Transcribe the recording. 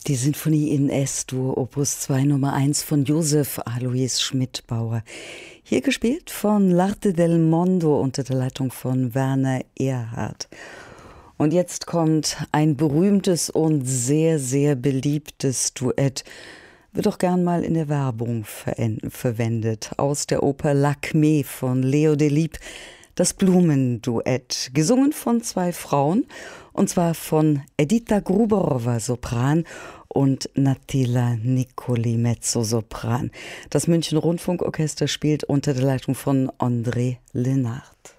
Die Sinfonie in S-Dur, Opus 2 Nummer 1 von Joseph Alois Schmidbauer. Hier gespielt von L'Arte del Mondo unter der Leitung von Werner Erhard. Und jetzt kommt ein berühmtes und sehr, sehr beliebtes Duett. Wird auch gern mal in der Werbung verwendet. Aus der Oper Lakmé von Leo Delibes. Das Blumenduett, gesungen von zwei Frauen, und zwar von Edita Gruberova, Sopran, und Natila Nicoli, Mezzosopran. Das München Rundfunkorchester spielt unter der Leitung von André Lenard.